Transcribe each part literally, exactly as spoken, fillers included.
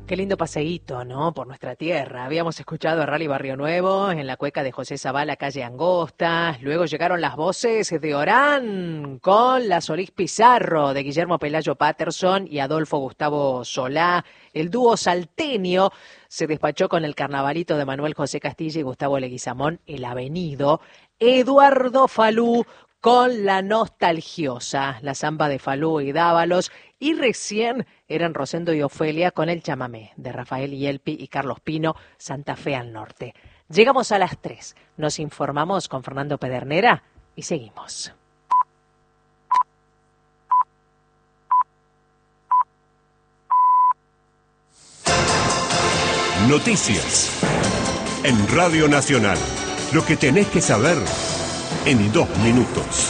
Qué lindo paseíto, ¿no? Por nuestra tierra. Habíamos escuchado a Rally Barrio Nuevo en la cueca de José Zavala, calle Angosta. Luego llegaron las voces de Orán con la Solís Pizarro de Guillermo Pelayo Patterson y Adolfo Gustavo Solá. El dúo salteño se despachó con el carnavalito de Manuel José Castilla y Gustavo Leguizamón, El Avenido. Eduardo Falú con La Nostalgiosa, la samba de Falú y Dávalos, y recién eran Rosendo y Ofelia con el chamamé de Rafael Yelpi y Carlos Pino, Santa Fe al Norte. Llegamos a las tres, nos informamos con Fernando Pedernera y seguimos. Noticias en Radio Nacional. Lo que tenés que saber en dos minutos.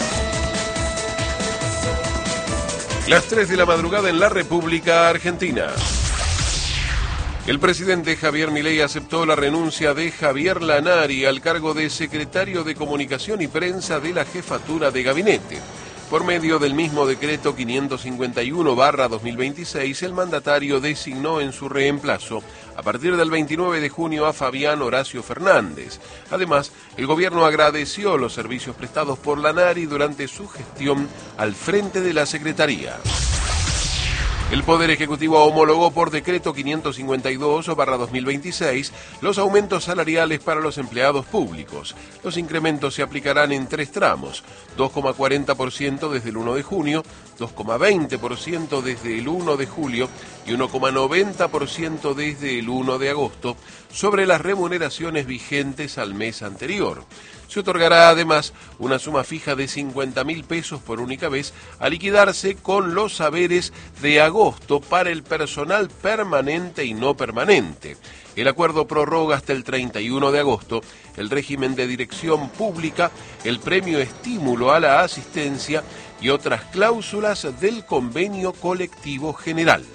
Las tres de la madrugada en la República Argentina. El presidente Javier Milei aceptó la renuncia de Javier Lanari al cargo de secretario de Comunicación y Prensa de la Jefatura de Gabinete. Por medio del mismo decreto quinientos cincuenta y uno barra dos mil veintiséis, el mandatario designó en su reemplazo a partir del veintinueve de junio a Fabián Horacio Fernández. Además, el gobierno agradeció los servicios prestados por Lanari durante su gestión al frente de la Secretaría. El Poder Ejecutivo homologó por decreto quinientos cincuenta y dos barra dos mil veintiséis los aumentos salariales para los empleados públicos. Los incrementos se aplicarán en tres tramos, dos coma cuarenta por ciento desde el uno de junio, dos coma veinte por ciento desde el uno de julio y uno coma noventa por ciento desde el uno de agosto, sobre las remuneraciones vigentes al mes anterior. Se otorgará además una suma fija de cincuenta mil pesos por única vez a liquidarse con los saberes de agosto para el personal permanente y no permanente. El acuerdo prorroga hasta el treinta y uno de agosto el régimen de dirección pública, el premio estímulo a la asistencia y otras cláusulas del convenio colectivo general.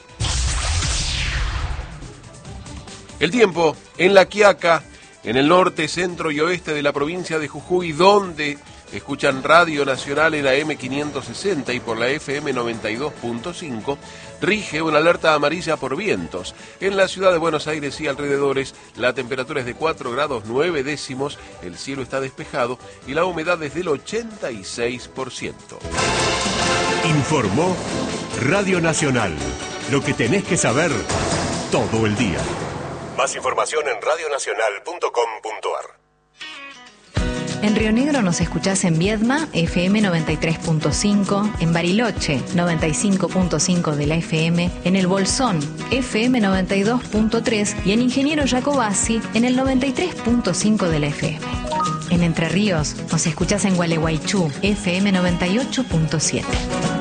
El tiempo en La Quiaca, en el norte, centro y oeste de la provincia de Jujuy, donde escuchan Radio Nacional en la A M quinientos sesenta y por la F M noventa y dos punto cinco, rige una alerta amarilla por vientos. En la ciudad de Buenos Aires y alrededores, la temperatura es de cuatro grados nueve décimos, el cielo está despejado y la humedad es del ochenta y seis por ciento. Informó Radio Nacional. Lo que tenés que saber todo el día. Más información en radio nacional punto com punto a r. En Río Negro nos escuchás en Viedma, F M noventa y tres punto cinco, en Bariloche, noventa y cinco punto cinco de la F M, en El Bolsón, F M noventa y dos punto tres y en Ingeniero Jacobasi, en el noventa y tres punto cinco de la F M. En Entre Ríos nos escuchás en Gualeguaychú, F M noventa y ocho punto siete.